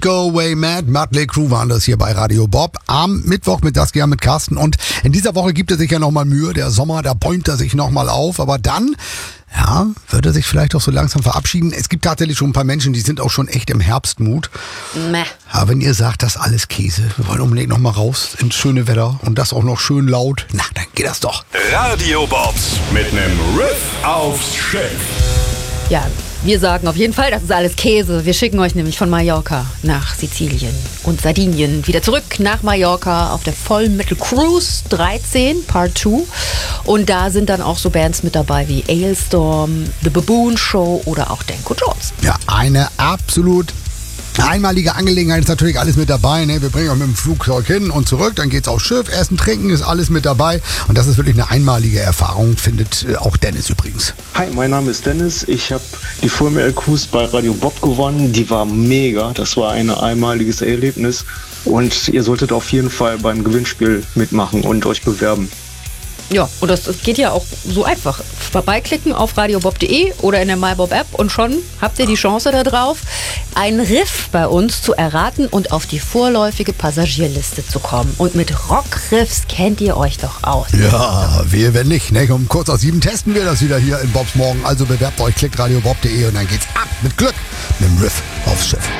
Go Away Mad, Mötley Crüe waren das hier bei Radio Bob. Am Mittwoch mit Saskia, mit Carsten. Und in dieser Woche gibt er sich ja nochmal Mühe. Der Sommer, da bäumt er sich nochmal auf. Aber dann, ja, wird er sich vielleicht auch so langsam verabschieden. Es gibt tatsächlich schon ein paar Menschen, die sind auch schon echt im Herbstmut. Meh. Aber wenn ihr sagt, das ist alles Käse, wir wollen unbedingt nochmal raus ins schöne Wetter und das auch noch schön laut, na, dann geht das doch. Radio Bobs mit nem Riff aufs Schiff. Ja, wir sagen auf jeden Fall, das ist alles Käse. Wir schicken euch nämlich von Mallorca nach Sizilien und Sardinien wieder zurück nach Mallorca auf der Full Metal Cruise 13 Part 2. Und da sind dann auch so Bands mit dabei wie Ailstorm, The Baboon Show oder auch Danko Jones. Ja, eine absolut einmalige Angelegenheit, ist natürlich alles mit dabei. Ne? Wir bringen euch mit dem Flugzeug hin und zurück, dann geht's aufs Schiff, Essen, Trinken, ist alles mit dabei. Und das ist wirklich eine einmalige Erfahrung, findet auch Dennis übrigens. Hi, mein Name ist Dennis. Ich habe die Full Metal Cruise bei Radio Bob gewonnen. Die war mega. Das war ein einmaliges Erlebnis. Und ihr solltet auf jeden Fall beim Gewinnspiel mitmachen und euch bewerben. Ja, und das geht ja auch so einfach. Vorbeiklicken auf radiobob.de oder in der MyBob-App und schon habt ihr die Chance darauf, einen Riff bei uns zu erraten und auf die vorläufige Passagierliste zu kommen. Und mit Rockriffs kennt ihr euch doch aus. Ja, wir wenn nicht. Ne? Um kurz aus 7 testen wir das wieder hier in Bobs Morgen. Also bewerbt euch, klickt radiobob.de und dann geht's ab mit Glück mit dem Riff aufs Schiff.